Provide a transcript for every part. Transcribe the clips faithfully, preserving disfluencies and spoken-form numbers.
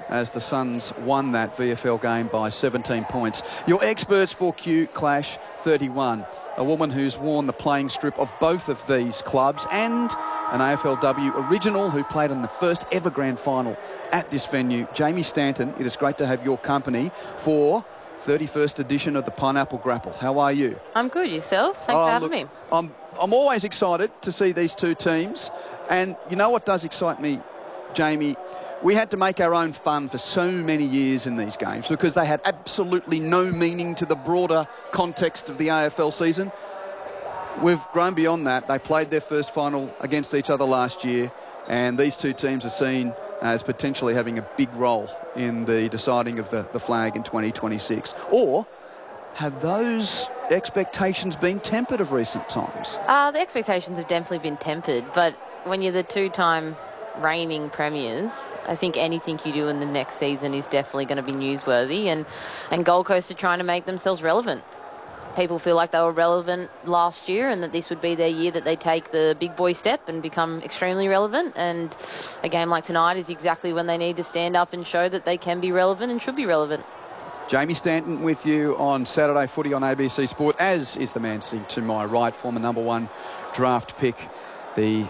as the Suns won that V F L game by seventeen points. Your experts for Q Clash thirty-one, a woman who's worn the playing strip of both of these clubs, and an A F L W original who played in the first ever grand final at this venue. Jamie Stanton, it is great to have your company for thirty-first edition of the Pineapple Grapple. How are you? I'm good. Yourself? Thanks oh, for having look, me. I'm, I'm always excited to see these two teams. And you know what does excite me, Jamie? We had to make our own fun for so many years in these games because they had absolutely no meaning to the broader context of the A F L season. We've grown beyond that. They played their first final against each other last year, and these two teams are seen as potentially having a big role in the deciding of the, the flag in twenty twenty-six. Or have those expectations been tempered of recent times? Uh, the expectations have definitely been tempered, but when you're the two-time reigning premiers, I think anything you do in the next season is definitely going to be newsworthy, and, and Gold Coast are trying to make themselves relevant. People feel like they were relevant last year and that this would be their year that they take the big boy step and become extremely relevant, and a game like tonight is exactly when they need to stand up and show that they can be relevant and should be relevant. Jamie Stanton with you on Saturday Footy on A B C Sport, as is the man sitting to my right, former number one draft pick, the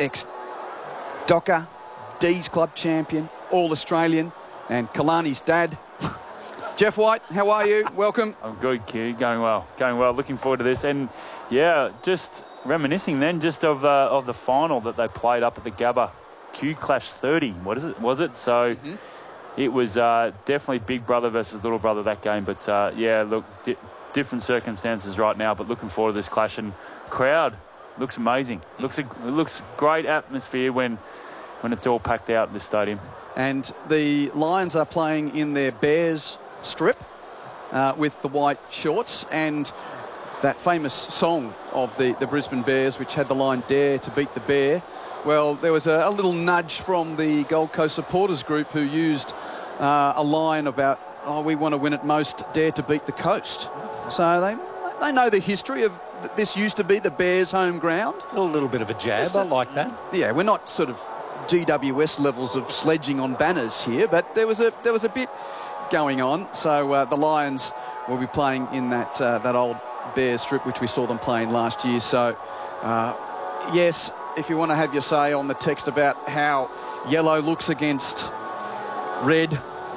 ex-Docker, D's Club champion, All-Australian, and Kalani's dad. Jeff White, how are you? Welcome. I'm good, Q. Going well. Going well. Looking forward to this. And, yeah, just reminiscing then just of uh, of the final that they played up at the Gabba. Q Clash thirty, what is it? Was it? So mm-hmm. It was uh, definitely big brother versus little brother, that game. But, uh, yeah, look, di different circumstances right now, but looking forward to this clash. And crowd looks amazing. Looks a, it looks great atmosphere when, when it's all packed out in the stadium. And the Lions are playing in their Bears strip uh, with the white shorts, and that famous song of the, the Brisbane Bears, which had the line, "Dare to beat the bear." Well, there was a, a little nudge from the Gold Coast supporters group who used uh, a line about, oh, we want to win at most, dare to beat the coast. So they, they know the history of this. Used to be the Bears' home ground. A little bit of a jab, I like that. Yeah, we're not sort of G W S levels of sledging on banners here, but there was a there was a bit going on. So uh, the Lions will be playing in that uh, that old Bears strip, which we saw them playing last year. So uh, yes, if you want to have your say on the text about how yellow looks against red,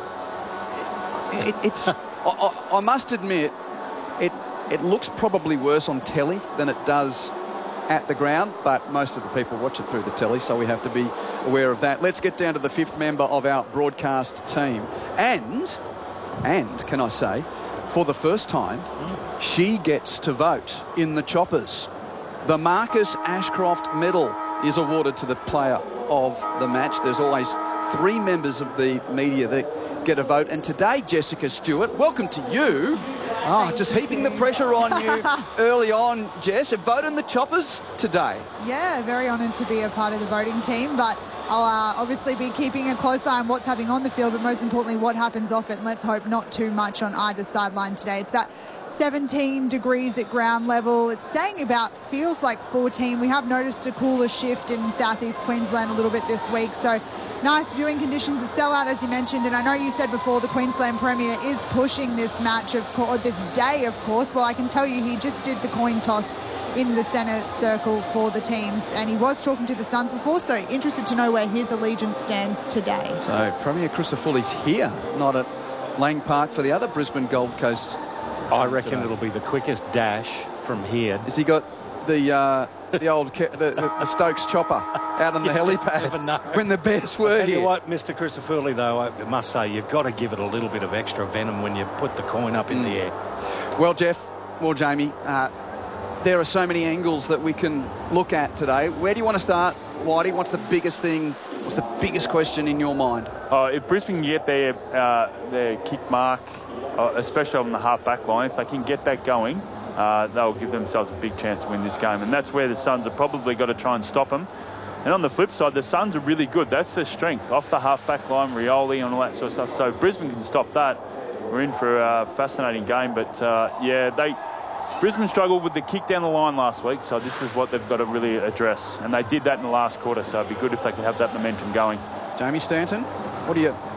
it, it's I, I, I must admit it it looks probably worse on telly than it does at the ground, but most of the people watch it through the telly, so we have to be aware of that. Let's get down to the fifth member of our broadcast team. And, and can I say, for the first time, she gets to vote in the Choppers. The Marcus Ashcroft Medal is awarded to the player of the match. There's always three members of the media that get a vote. And today, Jessica Stewart, welcome to you. Oh, Thank just you heaping too. the pressure on you early on, Jess. A vote in the Choppers today. Yeah, very honoured to be a part of the voting team, but I'll uh, obviously be keeping a close eye on what's happening on the field, but most importantly, what happens off it. And let's hope not too much on either sideline today. It's about seventeen degrees at ground level. It's staying about, feels like fourteen. We have noticed a cooler shift in southeast Queensland a little bit this week. So nice viewing conditions, a sellout, as you mentioned. And I know you said before the Queensland Premier is pushing this match, of course, this day, of course. Well, I can tell you he just did the coin toss in the centre circle for the teams, and he was talking to the Suns before, so interested to know where his allegiance stands today. So Premier Crucifulli's here, not at Lang Park for the other Brisbane Gold Coast. I reckon today. It'll be the quickest dash from here. Has he got the uh, the old the, the, the Stokes chopper out on the helipad when the Bears were Tell here? you what, Mister Crucifulli, though, I must say you've got to give it a little bit of extra venom when you put the coin up in mm. the air. Well, Jeff, well, Jamie, uh, there are so many angles that we can look at today. Where do you want to start, Whitey? What's the biggest thing, what's the biggest question in your mind? Uh, if Brisbane can get their, uh, their kick mark, uh, especially on the half-back line, if they can get that going, uh, they'll give themselves a big chance to win this game. And that's where the Suns have probably got to try and stop them. And on the flip side, the Suns are really good. That's their strength. Off the half-back line, Rioli and all that sort of stuff. So if Brisbane can stop that, we're in for a fascinating game. But, uh, yeah, they... Brisbane struggled with the kick down the line last week, so this is what they've got to really address. And they did that in the last quarter, so it'd be good if they could have that momentum going. Jamie Stanton, what do you